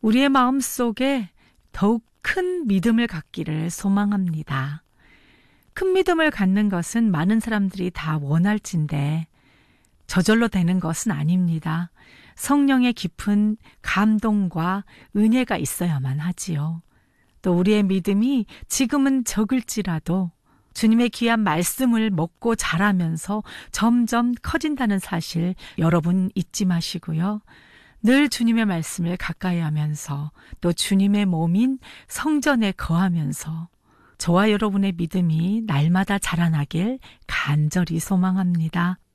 우리의 마음속에 더욱 큰 믿음을 갖기를 소망합니다. 큰 믿음을 갖는 것은 많은 사람들이 다 원할진데 저절로 되는 것은 아닙니다. 성령의 깊은 감동과 은혜가 있어야만 하지요. 또 우리의 믿음이 지금은 적을지라도 주님의 귀한 말씀을 먹고 자라면서 점점 커진다는 사실 여러분 잊지 마시고요. 늘 주님의 말씀을 가까이 하면서 또 주님의 몸인 성전에 거하면서 저와 여러분의 믿음이 날마다 자라나길 간절히 소망합니다.